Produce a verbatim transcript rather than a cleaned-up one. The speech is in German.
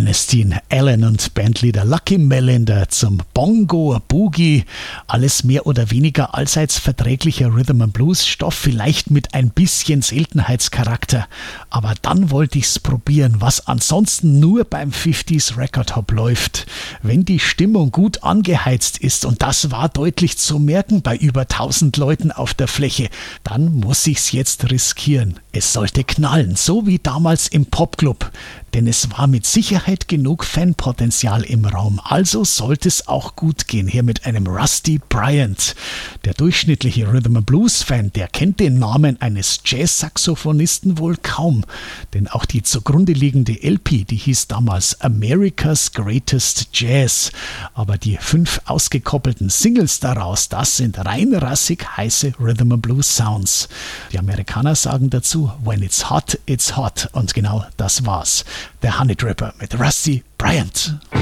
Dynasty, Allen und Bandleader Lucky Melinder zum Bongo Boogie. Alles mehr oder weniger allseits verträglicher Rhythm and Blues Stoff, vielleicht mit ein bisschen Seltenheitscharakter. Aber dann wollte ich's probieren, was ansonsten nur beim fünfziger Record Hop läuft. Wenn die Stimmung gut angeheizt ist, und das war deutlich zu merken bei über tausend Leuten auf der Fläche, dann muss ich's jetzt riskieren. Es sollte knallen, so wie damals im Popclub. Denn es war mit Sicherheit genug Fanpotenzial im Raum. Also sollte es auch gut gehen hier mit einem Rusty Bryant. Der durchschnittliche Rhythm and Blues Fan, der kennt den Namen eines Jazz-Saxophonisten wohl kaum. Denn auch die zugrunde liegende L P, die hieß damals America's Greatest Jazz. Aber die fünf ausgekoppelten Singles daraus, das sind rein rassig heiße Rhythm and Blues Sounds. Die Amerikaner sagen dazu, when it's hot, it's hot. Und genau das war's. Der Honey Dripper mit Rusty Bryant.